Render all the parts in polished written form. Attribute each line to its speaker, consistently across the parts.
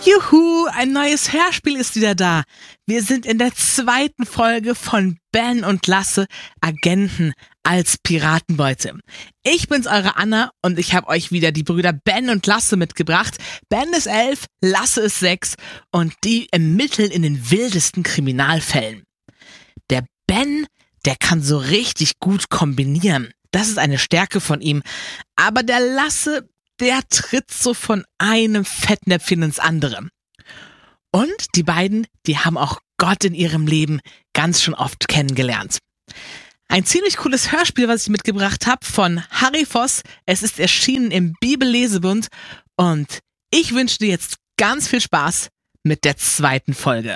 Speaker 1: Juhu, ein neues Hörspiel ist wieder da. Wir sind in der 2. Folge von Ben und Lasse, Agenten als Piratenbeute. Ich bin's, eure Anna, und ich habe euch wieder die Brüder Ben und Lasse mitgebracht. Ben ist 11, Lasse ist 6 und die ermitteln in den wildesten Kriminalfällen. Der Ben, der kann so richtig gut kombinieren. Das ist eine Stärke von ihm. Aber der Lasse, der tritt so von einem Fettnäpfchen ins andere. Und die beiden, die haben auch Gott in ihrem Leben ganz schön oft kennengelernt. Ein ziemlich cooles Hörspiel, was ich mitgebracht habe, von Harry Voss. Es ist erschienen im Bibellesebund und ich wünsche dir jetzt ganz viel Spaß mit der 2. Folge.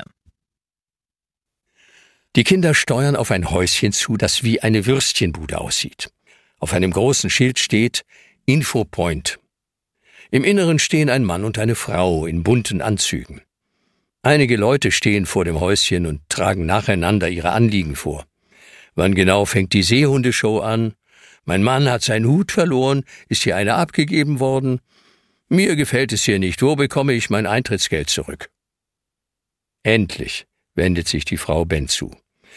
Speaker 2: Die Kinder steuern auf ein Häuschen zu, das wie eine Würstchenbude aussieht. Auf einem großen Schild steht Infopoint. Im Inneren stehen ein Mann und eine Frau in bunten Anzügen. Einige Leute stehen vor dem Häuschen und tragen nacheinander ihre Anliegen vor. Wann genau fängt die Seehundeshow an? Mein Mann hat seinen Hut verloren, ist hier einer abgegeben worden? Mir gefällt es hier nicht, wo bekomme ich mein Eintrittsgeld zurück? Endlich wendet sich die Frau Ben zu.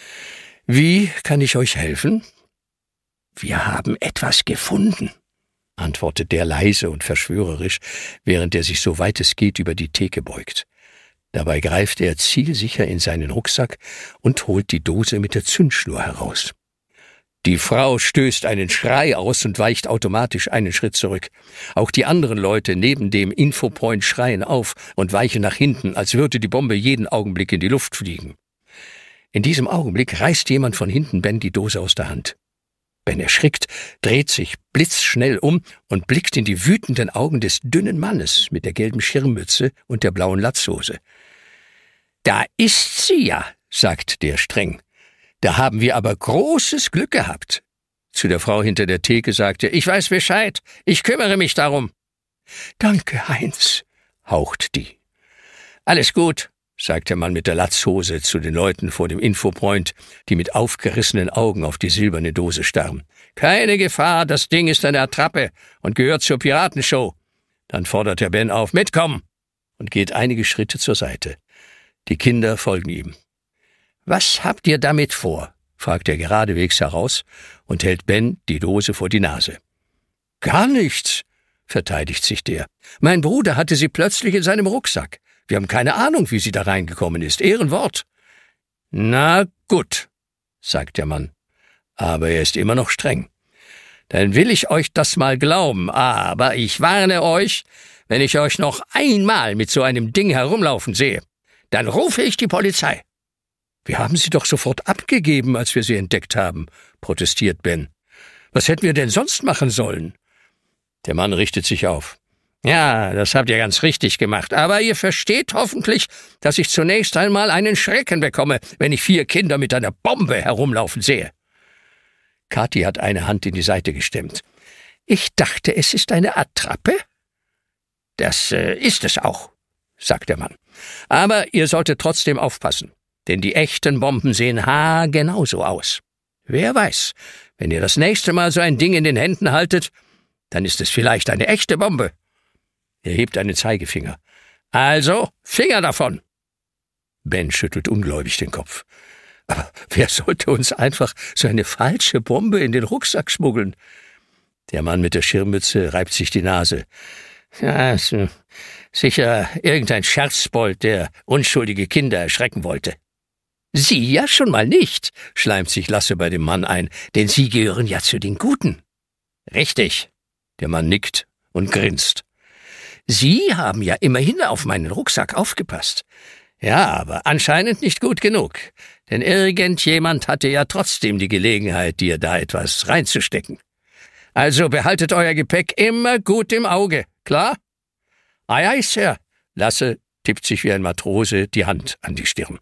Speaker 2: Wie kann ich euch helfen? Wir haben etwas gefunden, antwortet der leise und verschwörerisch, während er sich so weit es geht über die Theke beugt. Dabei greift er zielsicher in seinen Rucksack und holt die Dose mit der Zündschnur heraus. Die Frau stößt einen Schrei aus und weicht automatisch einen Schritt zurück. Auch die anderen Leute neben dem Infopoint schreien auf und weichen nach hinten, als würde die Bombe jeden Augenblick in die Luft fliegen. In diesem Augenblick reißt jemand von hinten Ben die Dose aus der Hand. Ben erschrickt, dreht sich blitzschnell um und blickt in die wütenden Augen des dünnen Mannes mit der gelben Schirmmütze und der blauen Latzhose. »Da ist sie ja«, sagt der streng. »Da haben wir aber großes Glück gehabt.« Zu der Frau hinter der Theke sagte er, »Ich weiß Bescheid, ich kümmere mich darum.« »Danke, Heinz«, haucht die. »Alles gut«, sagt der Mann mit der Latzhose zu den Leuten vor dem Infopoint, die mit aufgerissenen Augen auf die silberne Dose starren. »Keine Gefahr, das Ding ist eine Attrappe und gehört zur Piratenshow.« Dann fordert der Ben auf, »Mitkommen!« und geht einige Schritte zur Seite. Die Kinder folgen ihm. »Was habt ihr damit vor?« fragt er geradewegs heraus und hält Ben die Dose vor die Nase. »Gar nichts«, verteidigt sich der. »Mein Bruder hatte sie plötzlich in seinem Rucksack. Wir haben keine Ahnung, wie sie da reingekommen ist. Ehrenwort.« »Na gut«, sagt der Mann. Aber er ist immer noch streng. »Dann will ich euch das mal glauben, aber ich warne euch, wenn ich euch noch einmal mit so einem Ding herumlaufen sehe, dann rufe ich die Polizei.« »Wir haben sie doch sofort abgegeben, als wir sie entdeckt haben«, protestiert Ben. »Was hätten wir denn sonst machen sollen?« Der Mann richtet sich auf. »Ja, das habt ihr ganz richtig gemacht, aber ihr versteht hoffentlich, dass ich zunächst einmal einen Schrecken bekomme, wenn ich 4 Kinder mit einer Bombe herumlaufen sehe.« Kathi hat eine Hand in die Seite gestemmt. »Ich dachte, es ist eine Attrappe?« »Das ist es auch«, sagt der Mann. »Aber ihr solltet trotzdem aufpassen, denn die echten Bomben sehen genauso aus. Wer weiß, wenn ihr das nächste Mal so ein Ding in den Händen haltet, dann ist es vielleicht eine echte Bombe.« Er hebt einen Zeigefinger. »Also, Finger davon!« Ben schüttelt ungläubig den Kopf. »Aber wer sollte uns einfach so eine falsche Bombe in den Rucksack schmuggeln?« Der Mann mit der Schirmmütze reibt sich die Nase. »Ja, sicher irgendein Scherzbold, der unschuldige Kinder erschrecken wollte.« »Sie ja schon mal nicht«, schleimt sich Lasse bei dem Mann ein, »denn Sie gehören ja zu den Guten.« »Richtig.« Der Mann nickt und grinst. »Sie haben ja immerhin auf meinen Rucksack aufgepasst.« »Ja, aber anscheinend nicht gut genug, denn irgendjemand hatte ja trotzdem die Gelegenheit, dir da etwas reinzustecken. Also behaltet euer Gepäck immer gut im Auge, klar?« »Ei, ei, Sir.« Lasse tippt sich wie ein Matrose die Hand an die Stirn.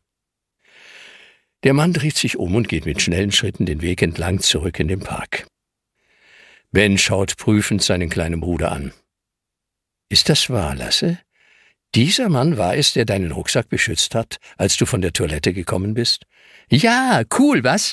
Speaker 2: Der Mann dreht sich um und geht mit schnellen Schritten den Weg entlang zurück in den Park. Ben schaut prüfend seinen kleinen Bruder an. »Ist das wahr, Lasse? Dieser Mann war es, der deinen Rucksack beschützt hat, als du von der Toilette gekommen bist?« »Ja, cool, was?«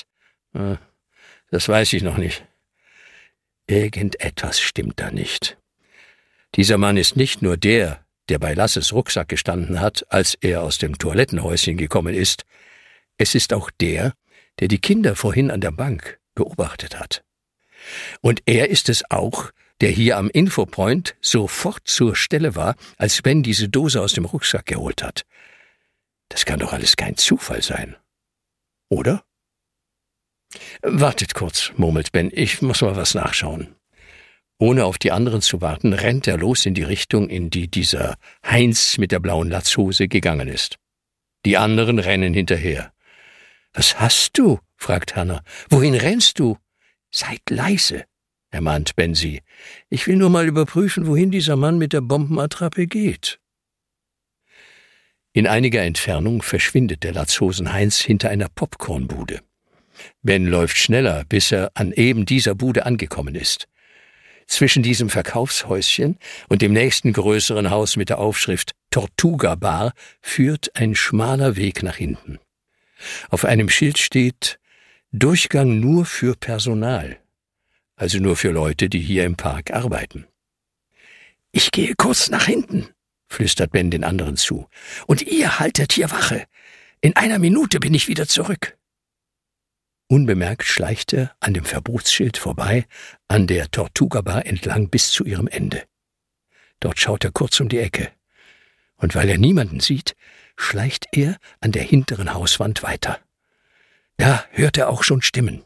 Speaker 2: »Das weiß ich noch nicht.« Irgendetwas stimmt da nicht. Dieser Mann ist nicht nur der, der bei Lasses Rucksack gestanden hat, als er aus dem Toilettenhäuschen gekommen ist. Es ist auch der, der die Kinder vorhin an der Bank beobachtet hat. Und er ist es auch, der hier am Infopoint sofort zur Stelle war, als Ben diese Dose aus dem Rucksack geholt hat. Das kann doch alles kein Zufall sein. Oder? »Wartet kurz«, murmelt Ben, »ich muss mal was nachschauen.« Ohne auf die anderen zu warten, rennt er los in die Richtung, in die dieser Heinz mit der blauen Latzhose gegangen ist. Die anderen rennen hinterher. »Was hast du?« fragt Hannah. »Wohin rennst du?« »Seid leise«, ermahnt Ben sie. »Ich will nur mal überprüfen, wohin dieser Mann mit der Bombenattrappe geht.« In einiger Entfernung verschwindet der Latzhosen Heinz hinter einer Popcornbude. Ben läuft schneller, bis er an eben dieser Bude angekommen ist. Zwischen diesem Verkaufshäuschen und dem nächsten größeren Haus mit der Aufschrift Tortuga Bar führt ein schmaler Weg nach hinten. Auf einem Schild steht »Durchgang nur für Personal«, also nur für Leute, die hier im Park arbeiten. »Ich gehe kurz nach hinten«, flüstert Ben den anderen zu, »und ihr haltet hier Wache. In einer Minute bin ich wieder zurück.« Unbemerkt schleicht er an dem Verbotsschild vorbei, an der Tortuga Bar entlang bis zu ihrem Ende. Dort schaut er kurz um die Ecke. Und weil er niemanden sieht, schleicht er an der hinteren Hauswand weiter. Da hört er auch schon Stimmen.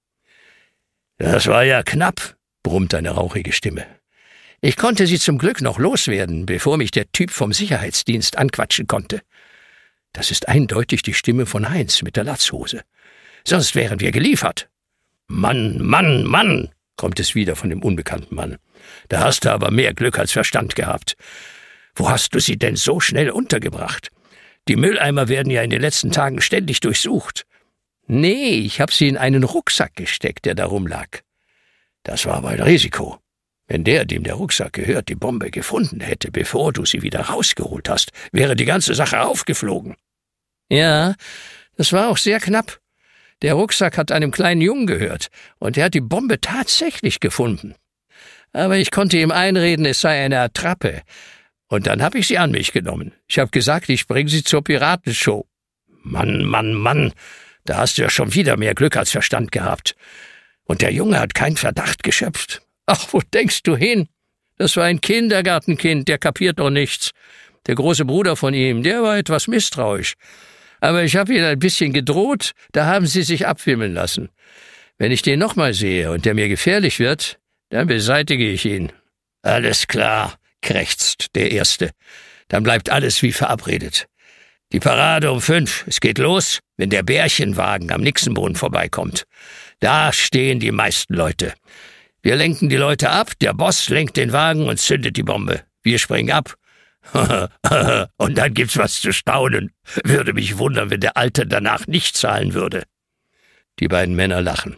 Speaker 2: »Das war ja knapp«, brummt eine rauchige Stimme. »Ich konnte sie zum Glück noch loswerden, bevor mich der Typ vom Sicherheitsdienst anquatschen konnte.« Das ist eindeutig die Stimme von Heinz mit der Latzhose. »Sonst wären wir geliefert.« »Mann, Mann, Mann«, kommt es wieder von dem unbekannten Mann. »Da hast du aber mehr Glück als Verstand gehabt. Wo hast du sie denn so schnell untergebracht? Die Mülleimer werden ja in den letzten Tagen ständig durchsucht.« »Nee, ich habe sie in einen Rucksack gesteckt, der da rumlag.« »Das war aber ein Risiko. Wenn der, dem der Rucksack gehört, die Bombe gefunden hätte, bevor du sie wieder rausgeholt hast, wäre die ganze Sache aufgeflogen.« »Ja, das war auch sehr knapp. Der Rucksack hat einem kleinen Jungen gehört, und er hat die Bombe tatsächlich gefunden. Aber ich konnte ihm einreden, es sei eine Attrappe. Und dann habe ich sie an mich genommen. Ich habe gesagt, ich bringe sie zur Piratenshow.« »Mann, Mann, Mann, da hast du ja schon wieder mehr Glück als Verstand gehabt. Und der Junge hat keinen Verdacht geschöpft. Ach, wo denkst du hin? Das war ein Kindergartenkind, der kapiert doch nichts. Der große Bruder von ihm, der war etwas misstrauisch. Aber ich habe ihn ein bisschen gedroht, da haben sie sich abwimmeln lassen. Wenn ich den nochmal sehe und der mir gefährlich wird, dann beseitige ich ihn.« »Alles klar«, krächzt der Erste. »Dann bleibt alles wie verabredet. Die Parade um 5, es geht los, wenn der Bärchenwagen am Nixenbrunnen vorbeikommt. Da stehen die meisten Leute. Wir lenken die Leute ab, der Boss lenkt den Wagen und zündet die Bombe. Wir springen ab. Und dann gibt's was zu staunen. Würde mich wundern, wenn der Alte danach nicht zahlen würde.« Die beiden Männer lachen.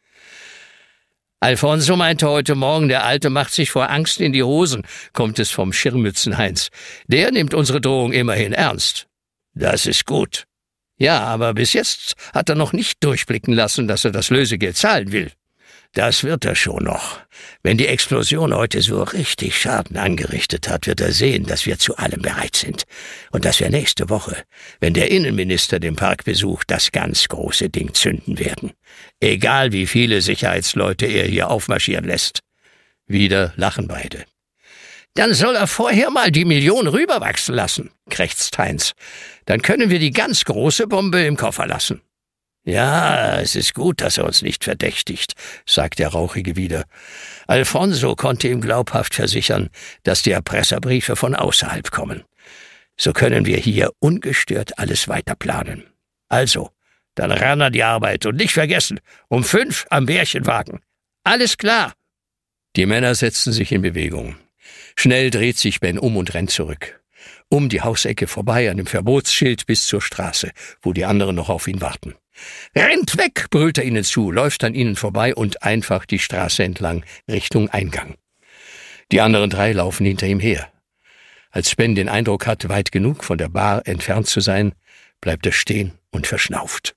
Speaker 2: »Alfonso meinte heute Morgen, der Alte macht sich vor Angst in die Hosen«, kommt es vom Schirmmützen Heinz. »Der nimmt unsere Drohung immerhin ernst.« »Das ist gut.« »Ja, aber bis jetzt hat er noch nicht durchblicken lassen, dass er das Lösegeld zahlen will.« »Das wird er schon noch. Wenn die Explosion heute so richtig Schaden angerichtet hat, wird er sehen, dass wir zu allem bereit sind. Und dass wir nächste Woche, wenn der Innenminister den Park besucht, das ganz große Ding zünden werden. Egal wie viele Sicherheitsleute er hier aufmarschieren lässt.« Wieder lachen beide. »Dann soll er vorher mal die Million rüberwachsen lassen«, krächzt Heinz. »Dann können wir die ganz große Bombe im Koffer lassen.« »Ja, es ist gut, dass er uns nicht verdächtigt«, sagt der Rauchige wieder. »Alfonso konnte ihm glaubhaft versichern, dass die Erpresserbriefe von außerhalb kommen. So können wir hier ungestört alles weiter planen. Also, dann ran an die Arbeit und nicht vergessen, um 5 am Bärchenwagen. Alles klar!« Die Männer setzen sich in Bewegung. Schnell dreht sich Ben um und rennt zurück. Um die Hausecke vorbei an dem Verbotsschild bis zur Straße, wo die anderen noch auf ihn warten. »Rennt weg«, brüllt er ihnen zu, läuft an ihnen vorbei und einfach die Straße entlang, Richtung Eingang. Die anderen 3 laufen hinter ihm her. Als Ben den Eindruck hat, weit genug von der Bar entfernt zu sein, bleibt er stehen und verschnauft.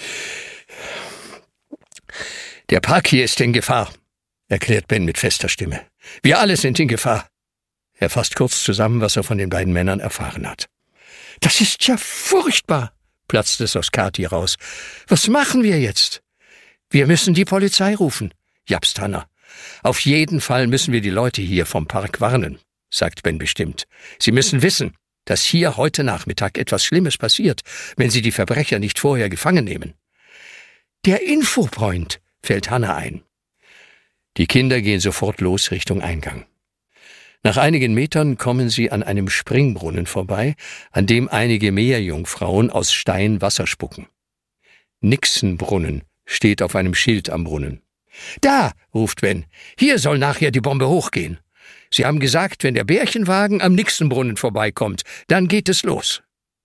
Speaker 2: »Der Park hier ist in Gefahr«, erklärt Ben mit fester Stimme. »Wir alle sind in Gefahr.« Er fasst kurz zusammen, was er von den beiden Männern erfahren hat. »Das ist ja furchtbar«, platzt es aus Kathi raus. »Was machen wir jetzt?« »Wir müssen die Polizei rufen«, japst Hannah. »Auf jeden Fall müssen wir die Leute hier vom Park warnen«, sagt Ben bestimmt. »Sie müssen wissen, dass hier heute Nachmittag etwas Schlimmes passiert, wenn sie die Verbrecher nicht vorher gefangen nehmen.« »Der Infopoint«, fällt Hannah ein. Die Kinder gehen sofort los Richtung Eingang. Nach einigen Metern kommen sie an einem Springbrunnen vorbei, an dem einige Meerjungfrauen aus Stein Wasser spucken. Nixon-Brunnen steht auf einem Schild am Brunnen. »Da«, ruft Ben, »hier soll nachher die Bombe hochgehen. Sie haben gesagt, wenn der Bärchenwagen am Nixon-Brunnen vorbeikommt, dann geht es los.«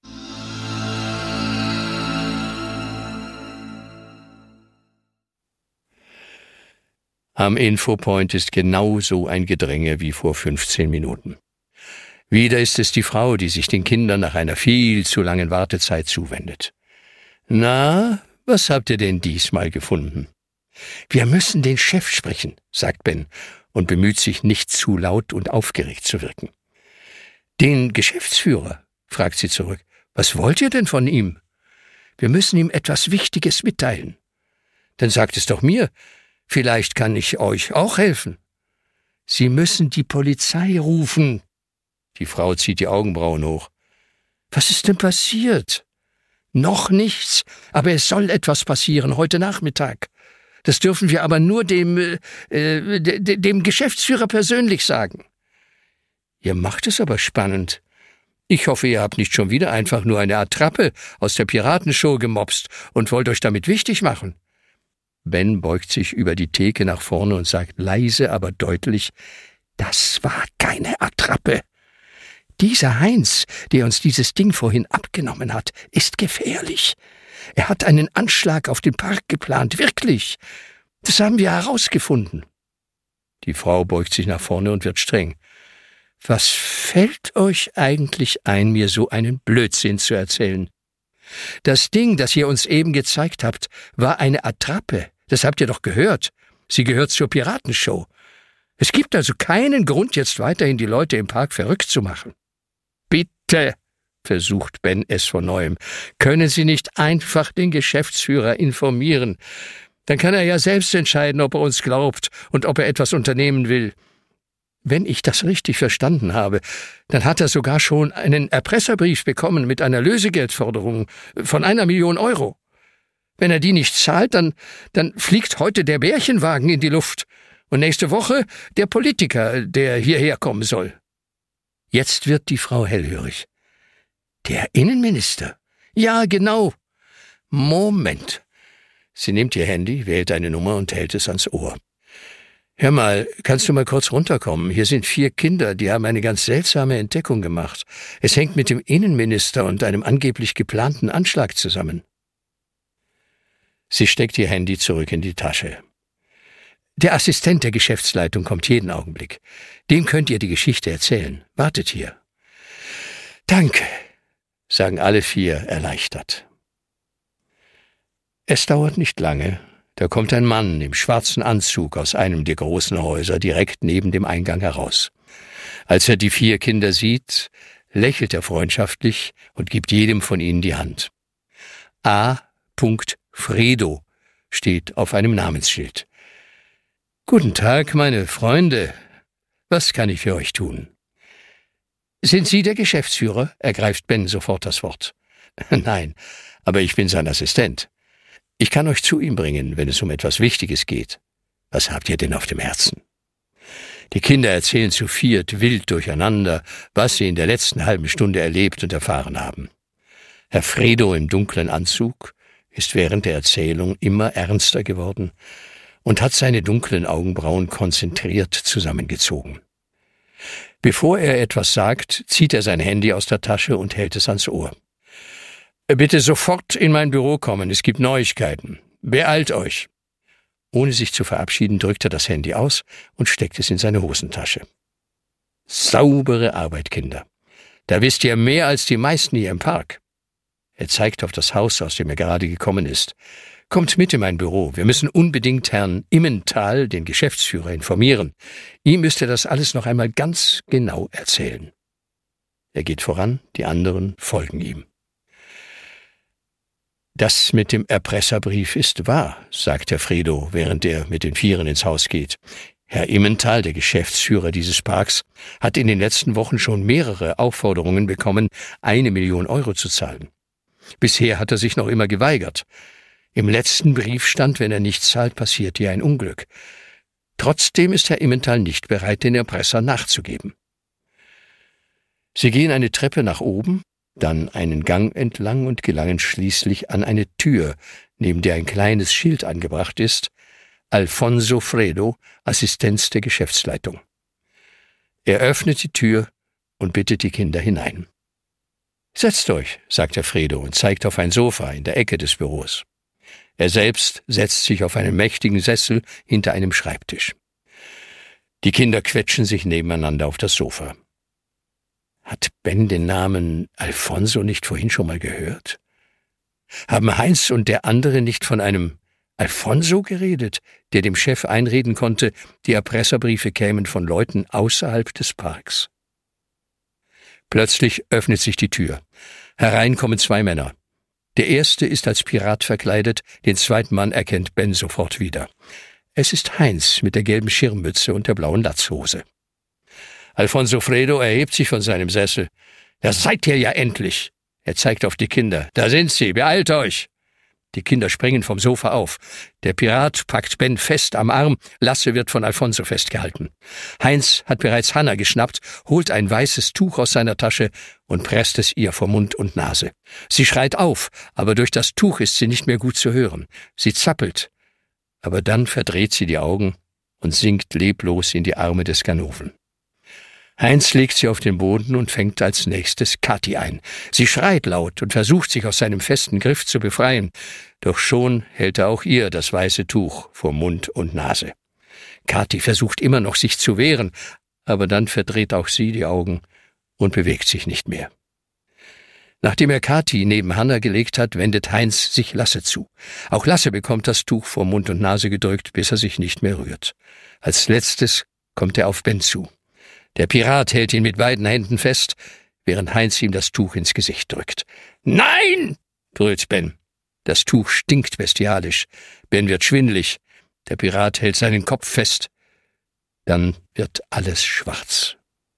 Speaker 2: Am Infopoint ist genau so ein Gedränge wie vor 15 Minuten. Wieder ist es die Frau, die sich den Kindern nach einer viel zu langen Wartezeit zuwendet. »Na, was habt ihr denn diesmal gefunden?« »Wir müssen den Chef sprechen«, sagt Ben und bemüht sich, nicht zu laut und aufgeregt zu wirken. »Den Geschäftsführer?«, fragt sie zurück. »Was wollt ihr denn von ihm?« »Wir müssen ihm etwas Wichtiges mitteilen.« »Dann sagt es doch mir. Vielleicht kann ich euch auch helfen.« »Sie müssen die Polizei rufen.« Die Frau zieht die Augenbrauen hoch. »Was ist denn passiert?« »Noch nichts, aber es soll etwas passieren heute Nachmittag. Das dürfen wir aber nur dem Geschäftsführer persönlich sagen.« »Ihr macht es aber spannend. Ich hoffe, ihr habt nicht schon wieder einfach nur eine Attrappe aus der Piratenshow gemopst und wollt euch damit wichtig machen.« Ben beugt sich über die Theke nach vorne und sagt leise, aber deutlich, »Das war keine Attrappe. Dieser Heinz, der uns dieses Ding vorhin abgenommen hat, ist gefährlich. Er hat einen Anschlag auf den Park geplant, wirklich. Das haben wir herausgefunden.« Die Frau beugt sich nach vorne und wird streng. »Was fällt euch eigentlich ein, mir so einen Blödsinn zu erzählen? Das Ding, das ihr uns eben gezeigt habt, war eine Attrappe. Das habt ihr doch gehört. Sie gehört zur Piratenshow. Es gibt also keinen Grund, jetzt weiterhin die Leute im Park verrückt zu machen.« »Bitte«, versucht Ben es von Neuem, »können Sie nicht einfach den Geschäftsführer informieren? Dann kann er ja selbst entscheiden, ob er uns glaubt und ob er etwas unternehmen will. Wenn ich das richtig verstanden habe, dann hat er sogar schon einen Erpresserbrief bekommen mit einer Lösegeldforderung von 1 Million Euro. Wenn er die nicht zahlt, dann fliegt heute der Bärchenwagen in die Luft und nächste Woche der Politiker, der hierher kommen soll.« Jetzt wird die Frau hellhörig. »Der Innenminister? Ja, genau. Moment.« Sie nimmt ihr Handy, wählt eine Nummer und hält es ans Ohr. »Hör mal, kannst du mal kurz runterkommen? Hier sind 4 Kinder, die haben eine ganz seltsame Entdeckung gemacht. Es hängt mit dem Innenminister und einem angeblich geplanten Anschlag zusammen.« Sie steckt ihr Handy zurück in die Tasche. »Der Assistent der Geschäftsleitung kommt jeden Augenblick. Dem könnt ihr die Geschichte erzählen. Wartet hier.« »Danke«, sagen alle 4 erleichtert. Es dauert nicht lange. Da kommt ein Mann im schwarzen Anzug aus einem der großen Häuser direkt neben dem Eingang heraus. Als er die 4 Kinder sieht, lächelt er freundschaftlich und gibt jedem von ihnen die Hand. A. Fredo steht auf einem Namensschild. »Guten Tag, meine Freunde. Was kann ich für euch tun?« »Sind Sie der Geschäftsführer?« ergreift Ben sofort das Wort. »Nein, aber ich bin sein Assistent. Ich kann euch zu ihm bringen, wenn es um etwas Wichtiges geht. Was habt ihr denn auf dem Herzen?« Die Kinder erzählen zu 4 wild durcheinander, was sie in der letzten halben Stunde erlebt und erfahren haben. Herr Fredo im dunklen Anzug ist während der Erzählung immer ernster geworden und hat seine dunklen Augenbrauen konzentriert zusammengezogen. Bevor er etwas sagt, zieht er sein Handy aus der Tasche und hält es ans Ohr. »Bitte sofort in mein Büro kommen, es gibt Neuigkeiten. Beeilt euch!« Ohne sich zu verabschieden, drückt er das Handy aus und steckt es in seine Hosentasche. »Saubere Arbeit, Kinder. Da wisst ihr mehr als die meisten hier im Park.« Er zeigt auf das Haus, aus dem er gerade gekommen ist. »Kommt mit in mein Büro. Wir müssen unbedingt Herrn Immenthal, den Geschäftsführer, informieren. Ihm müsst ihr das alles noch einmal ganz genau erzählen.« Er geht voran, die anderen folgen ihm. »Das mit dem Erpresserbrief ist wahr«, sagt Herr Fredo, während er mit den Vieren ins Haus geht. »Herr Immenthal, der Geschäftsführer dieses Parks, hat in den letzten Wochen schon mehrere Aufforderungen bekommen, 1 Million Euro zu zahlen. Bisher hat er sich noch immer geweigert. Im letzten Brief stand, wenn er nicht zahlt, passiert hier ein Unglück. Trotzdem ist Herr Immenthal nicht bereit, den Erpresser nachzugeben.« Sie gehen eine Treppe nach oben, dann einen Gang entlang und gelangen schließlich an eine Tür, neben der ein kleines Schild angebracht ist: Alfonso Fredo, Assistenz der Geschäftsleitung. Er öffnet die Tür und bittet die Kinder hinein. »Setzt euch«, sagt Herr Fredo und zeigt auf ein Sofa in der Ecke des Büros. Er selbst setzt sich auf einen mächtigen Sessel hinter einem Schreibtisch. Die Kinder quetschen sich nebeneinander auf das Sofa. Hat Ben den Namen Alfonso nicht vorhin schon mal gehört? Haben Heinz und der andere nicht von einem Alfonso geredet, der dem Chef einreden konnte, die Erpresserbriefe kämen von Leuten außerhalb des Parks? Plötzlich öffnet sich die Tür. Herein kommen 2 Männer. Der erste ist als Pirat verkleidet, den zweiten Mann erkennt Ben sofort wieder. Es ist Heinz mit der gelben Schirmmütze und der blauen Latzhose. Alfonso Fredo erhebt sich von seinem Sessel. »Da seid ihr ja endlich!« Er zeigt auf die Kinder. »Da sind sie, beeilt euch!« Die Kinder springen vom Sofa auf. Der Pirat packt Ben fest am Arm, Lasse wird von Alfonso festgehalten. Heinz hat bereits Hanna geschnappt, holt ein weißes Tuch aus seiner Tasche und presst es ihr vor Mund und Nase. Sie schreit auf, aber durch das Tuch ist sie nicht mehr gut zu hören. Sie zappelt, aber dann verdreht sie die Augen und sinkt leblos in die Arme des Ganoven. Heinz legt sie auf den Boden und fängt als nächstes Kathi ein. Sie schreit laut und versucht, sich aus seinem festen Griff zu befreien. Doch schon hält er auch ihr das weiße Tuch vor Mund und Nase. Kathi versucht immer noch, sich zu wehren, aber dann verdreht auch sie die Augen und bewegt sich nicht mehr. Nachdem er Kathi neben Hanna gelegt hat, wendet Heinz sich Lasse zu. Auch Lasse bekommt das Tuch vor Mund und Nase gedrückt, bis er sich nicht mehr rührt. Als letztes kommt er auf Ben zu. Der Pirat hält ihn mit beiden Händen fest, während Heinz ihm das Tuch ins Gesicht drückt. »Nein!« brüllt Ben. Das Tuch stinkt bestialisch. Ben wird schwindelig. Der Pirat hält seinen Kopf fest. Dann wird alles schwarz.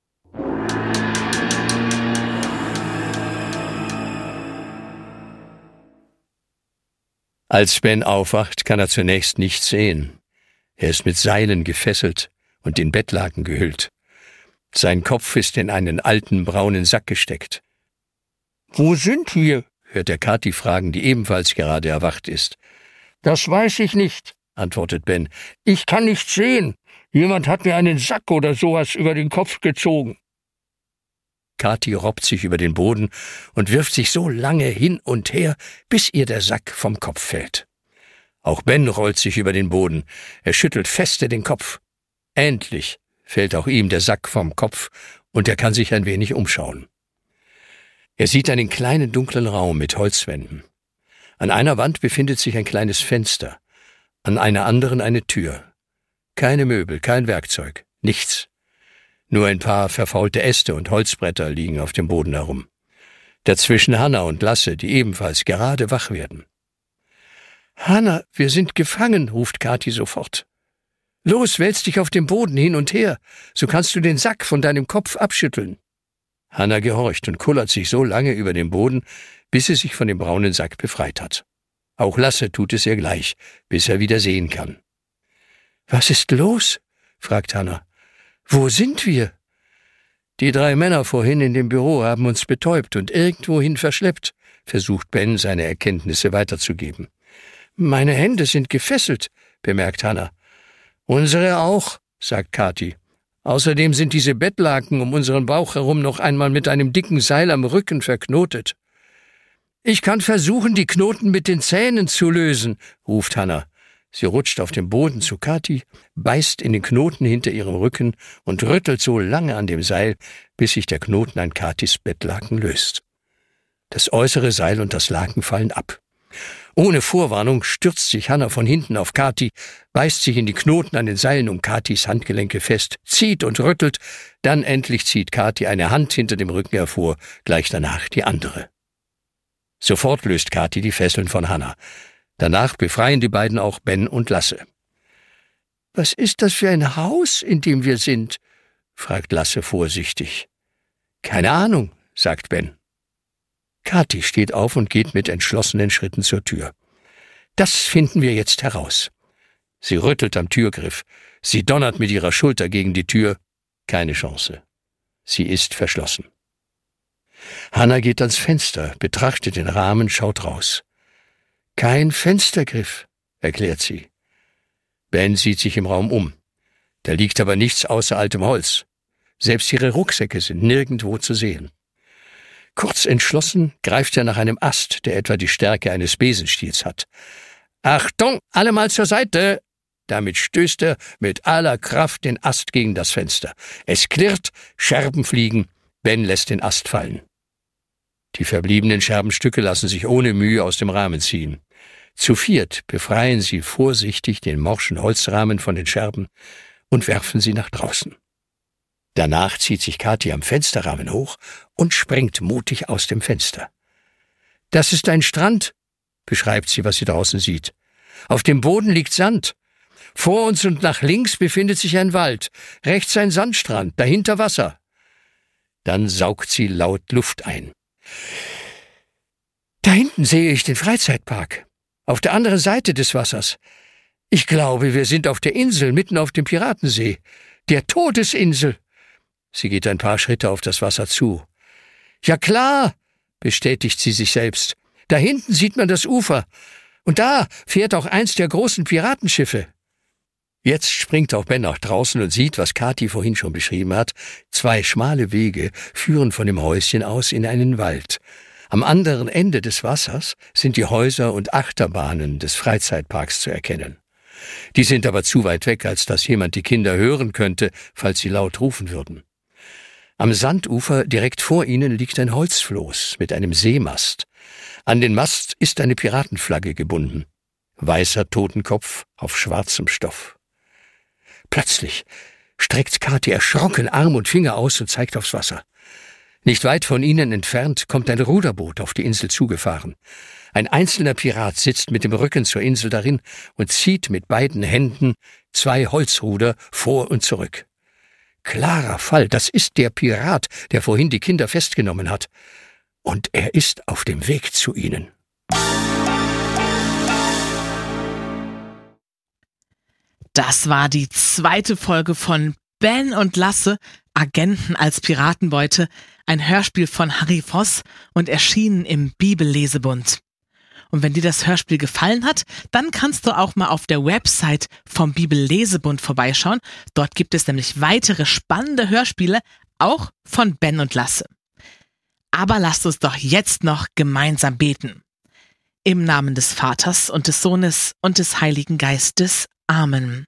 Speaker 2: Als Ben aufwacht, kann er zunächst nichts sehen. Er ist mit Seilen gefesselt und in Bettlaken gehüllt. Sein Kopf ist in einen alten braunen Sack gesteckt. »Wo sind wir?« hört er Kathi fragen, die ebenfalls gerade erwacht ist. »Das weiß ich nicht«, antwortet Ben. »Ich kann nichts sehen. Jemand hat mir einen Sack oder sowas über den Kopf gezogen.« Kathi robbt sich über den Boden und wirft sich so lange hin und her, bis ihr der Sack vom Kopf fällt. Auch Ben rollt sich über den Boden. Er schüttelt feste den Kopf. Endlich fällt auch ihm der Sack vom Kopf und er kann sich ein wenig umschauen. Er sieht einen kleinen dunklen Raum mit Holzwänden. An einer Wand befindet sich ein kleines Fenster, an einer anderen eine Tür. Keine Möbel, kein Werkzeug, nichts. Nur ein paar verfaulte Äste und Holzbretter liegen auf dem Boden herum. Dazwischen Hanna und Lasse, die ebenfalls gerade wach werden. »Hanna, wir sind gefangen«, ruft Kathi sofort. »Los, wälz dich auf dem Boden hin und her, so kannst du den Sack von deinem Kopf abschütteln.« Hanna gehorcht und kullert sich so lange über den Boden, bis sie sich von dem braunen Sack befreit hat. Auch Lasse tut es ihr gleich, bis er wieder sehen kann. »Was ist los?« fragt Hanna. »Wo sind wir?« »Die 3 Männer vorhin in dem Büro haben uns betäubt und irgendwohin verschleppt«, versucht Ben, seine Erkenntnisse weiterzugeben. »Meine Hände sind gefesselt«, bemerkt Hanna. »Unsere auch«, sagt Kathi. »Außerdem sind diese Bettlaken um unseren Bauch herum noch einmal mit einem dicken Seil am Rücken verknotet.« »Ich kann versuchen, die Knoten mit den Zähnen zu lösen«, ruft Hanna. Sie rutscht auf dem Boden zu Kathi, beißt in den Knoten hinter ihrem Rücken und rüttelt so lange an dem Seil, bis sich der Knoten an Kathis Bettlaken löst. Das äußere Seil und das Laken fallen ab. Ohne Vorwarnung stürzt sich Hannah von hinten auf Kathi, beißt sich in die Knoten an den Seilen um Kathis Handgelenke fest, zieht und rüttelt, dann endlich zieht Kathi eine Hand hinter dem Rücken hervor, gleich danach die andere. Sofort löst Kathi die Fesseln von Hannah. Danach befreien die beiden auch Ben und Lasse. »Was ist das für ein Haus, in dem wir sind?« fragt Lasse vorsichtig. »Keine Ahnung«, sagt Ben. Kathi steht auf und geht mit entschlossenen Schritten zur Tür. »Das finden wir jetzt heraus.« Sie rüttelt am Türgriff. Sie donnert mit ihrer Schulter gegen die Tür. Keine Chance. Sie ist verschlossen. Hannah geht ans Fenster, betrachtet den Rahmen, schaut raus. »Kein Fenstergriff«, erklärt sie. Ben sieht sich im Raum um. Da liegt aber nichts außer altem Holz. Selbst ihre Rucksäcke sind nirgendwo zu sehen. Kurz entschlossen greift er nach einem Ast, der etwa die Stärke eines Besenstiels hat. »Achtung, alle mal zur Seite!« Damit stößt er mit aller Kraft den Ast gegen das Fenster. Es klirrt, Scherben fliegen, Ben lässt den Ast fallen. Die verbliebenen Scherbenstücke lassen sich ohne Mühe aus dem Rahmen ziehen. Zu viert befreien sie vorsichtig den morschen Holzrahmen von den Scherben und werfen sie nach draußen. Danach zieht sich Kathi am Fensterrahmen hoch und springt mutig aus dem Fenster. »Das ist ein Strand«, beschreibt sie, was sie draußen sieht. »Auf dem Boden liegt Sand. Vor uns und nach links befindet sich ein Wald, rechts ein Sandstrand, dahinter Wasser.« Dann saugt sie laut Luft ein. »Da hinten sehe ich den Freizeitpark, auf der anderen Seite des Wassers. Ich glaube, wir sind auf der Insel, mitten auf dem Piratensee, der Todesinsel.« Sie geht ein paar Schritte auf das Wasser zu. »Ja klar«, bestätigt sie sich selbst, »da hinten sieht man das Ufer. Und da fährt auch eins der großen Piratenschiffe.« Jetzt springt auch Ben nach draußen und sieht, was Kathi vorhin schon beschrieben hat. 2 schmale Wege führen von dem Häuschen aus in einen Wald. Am anderen Ende des Wassers sind die Häuser und Achterbahnen des Freizeitparks zu erkennen. Die sind aber zu weit weg, als dass jemand die Kinder hören könnte, falls sie laut rufen würden. Am Sandufer direkt vor ihnen liegt ein Holzfloß mit einem Seemast. An den Mast ist eine Piratenflagge gebunden. Weißer Totenkopf auf schwarzem Stoff. Plötzlich streckt Kathi erschrocken Arm und Finger aus und zeigt aufs Wasser. Nicht weit von ihnen entfernt kommt ein Ruderboot auf die Insel zugefahren. Ein einzelner Pirat sitzt mit dem Rücken zur Insel darin und zieht mit beiden Händen 2 Holzruder vor und zurück. Klarer Fall, das ist der Pirat, der vorhin die Kinder festgenommen hat. Und er ist auf dem Weg zu ihnen.
Speaker 1: Das war die 2. Folge von Ben und Lasse, Agenten als Piratenbeute, ein Hörspiel von Harry Voss und erschienen im Bibellesebund. Und wenn dir das Hörspiel gefallen hat, dann kannst du auch mal auf der Website vom Bibellesebund vorbeischauen. Dort gibt es nämlich weitere spannende Hörspiele, auch von Ben und Lasse. Aber lasst uns doch jetzt noch gemeinsam beten. Im Namen des Vaters und des Sohnes und des Heiligen Geistes. Amen.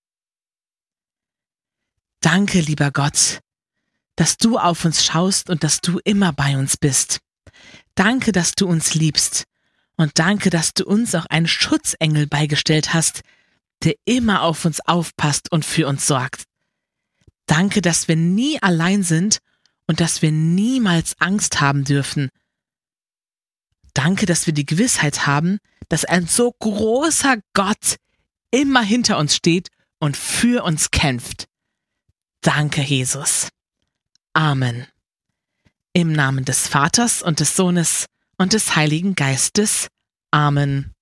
Speaker 1: Danke, lieber Gott, dass du auf uns schaust und dass du immer bei uns bist. Danke, dass du uns liebst. Und danke, dass du uns auch einen Schutzengel beigestellt hast, der immer auf uns aufpasst und für uns sorgt. Danke, dass wir nie allein sind und dass wir niemals Angst haben dürfen. Danke, dass wir die Gewissheit haben, dass ein so großer Gott immer hinter uns steht und für uns kämpft. Danke, Jesus. Amen. Im Namen des Vaters und des Sohnes und des Heiligen Geistes. Amen.